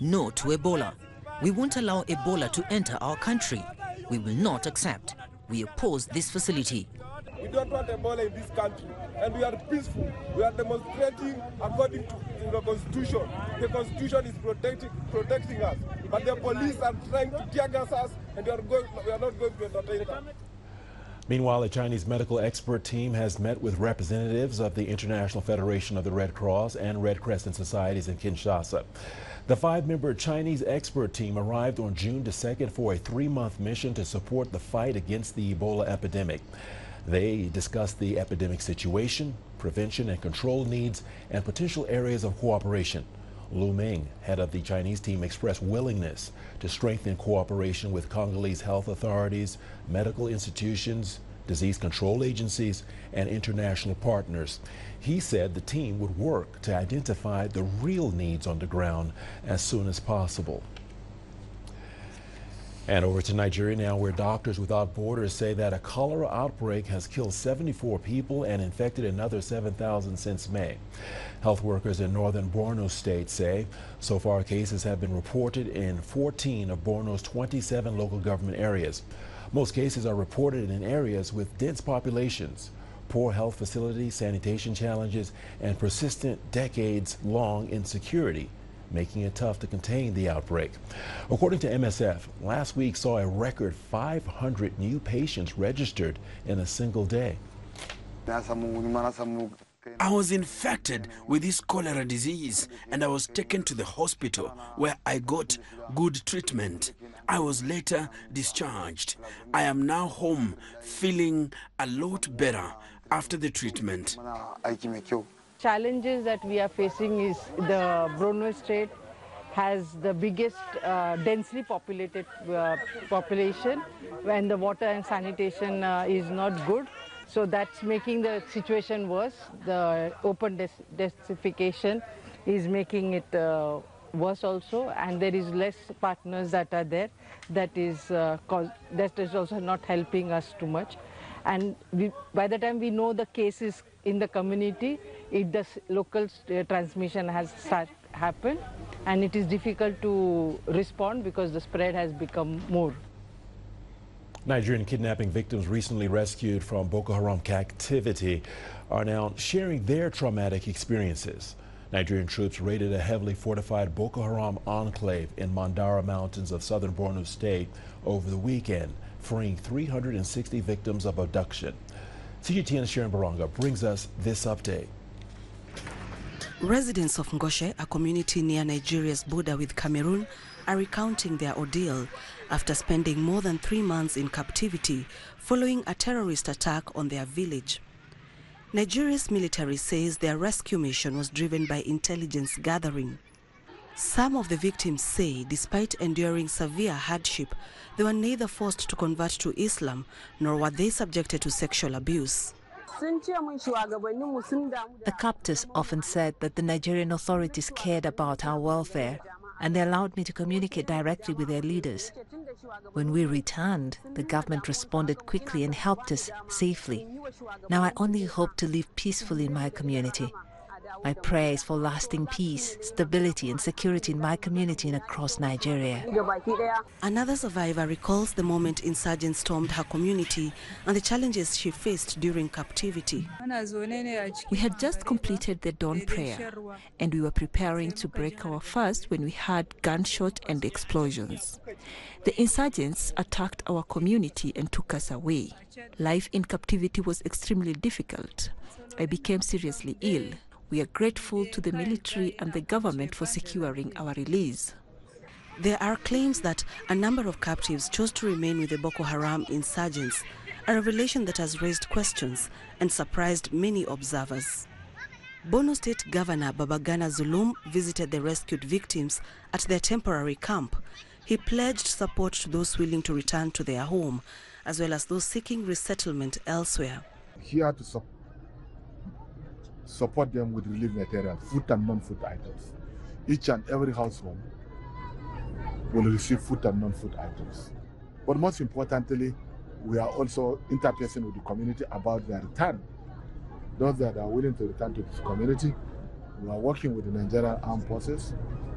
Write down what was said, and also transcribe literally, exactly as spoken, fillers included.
no to Ebola. We won't allow Ebola to enter our country. We will not accept. We oppose this facility. We don't want Ebola in this country, and we are peaceful. We are demonstrating according to, to the Constitution. The Constitution is protecting protecting us, but the police are trying to tear gas us, and we are, going, we are not going to entertain them. Meanwhile, a Chinese medical expert team has met with representatives of the International Federation of the Red Cross and Red Crescent Societies in Kinshasa. The five-member Chinese expert team arrived on June the second for a three-month mission to support the fight against the Ebola epidemic. They discussed the epidemic situation, prevention and control needs, and potential areas of cooperation. Lu Ming, head of the Chinese team, expressed willingness to strengthen cooperation with Congolese health authorities, medical institutions, disease control agencies, and international partners. He said the team would work to identify the real needs on the ground as soon as possible. And over to Nigeria now, where Doctors Without Borders say that a cholera outbreak has killed seventy-four people and infected another seven thousand since May. Health workers in northern Borno State say so far cases have been reported in fourteen of Borno's twenty-seven local government areas. Most cases are reported in areas with dense populations, poor health facilities, sanitation challenges, and persistent decades-long insecurity, making it tough to contain the outbreak. According to M S F, last week saw a record five hundred new patients registered in a single day. I was infected with this cholera disease and I was taken to the hospital where I got good treatment. I was later discharged. I am now home feeling a lot better after the treatment. Challenges that we are facing is the Borno State has the biggest uh, densely populated uh, population, when the water and sanitation uh, is not good. So that's making the situation worse. The open des desertification is making it uh, worse also, and there is less partners that are there. That is uh, cause, that is also not helping us too much. And we, by the time we know the cases in the community, it does local uh, transmission has start, happened, and it is difficult to respond because the spread has become more. Nigerian kidnapping victims recently rescued from Boko Haram captivity are now sharing their traumatic experiences. Nigerian troops raided a heavily fortified Boko Haram enclave in Mandara Mountains of southern Borno State over the weekend, freeing three hundred sixty victims of abduction. C G T N's Sharon Baranga brings us this update. Residents of Ngoshe, a community near Nigeria's border with Cameroon, are recounting their ordeal after spending more than three months in captivity following a terrorist attack on their village. Nigeria's military says their rescue mission was driven by intelligence gathering. Some of the victims say despite enduring severe hardship, they were neither forced to convert to Islam nor were they subjected to sexual abuse. The captors often said that the Nigerian authorities cared about our welfare, and they allowed me to communicate directly with their leaders. When we returned, the government responded quickly and helped us safely. Now I only hope to live peacefully in my community. My prayer is for lasting peace, stability and security in my community and across Nigeria. Another survivor recalls the moment insurgents stormed her community and the challenges she faced during captivity. We had just completed the dawn prayer and we were preparing to break our fast when we heard gunshot and explosions. The insurgents attacked our community and took us away. Life in captivity was extremely difficult. I became seriously ill. We are grateful to the military and the government for securing our release. There are claims that a number of captives chose to remain with the Boko Haram insurgents, a revelation that has raised questions and surprised many observers. Borno State Governor Babagana Zulum visited the rescued victims at their temporary camp. He pledged support to those willing to return to their home, as well as those seeking resettlement elsewhere. Here to support support them with relief material, food and non-food items. Each and every household will receive food and non-food items. But most importantly, we are also interfacing with the community about their return. Those that are willing to return to this community, we are working with the Nigerian Armed Forces